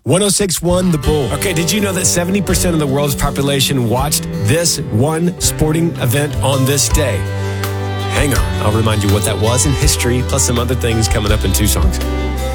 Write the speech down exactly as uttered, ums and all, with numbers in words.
one oh six point one The Bull. Okay, did you know that seventy percent of the world's population watched this one sporting event on this day? Hang on, I'll remind you what that was in history, plus some other things coming up in two songs.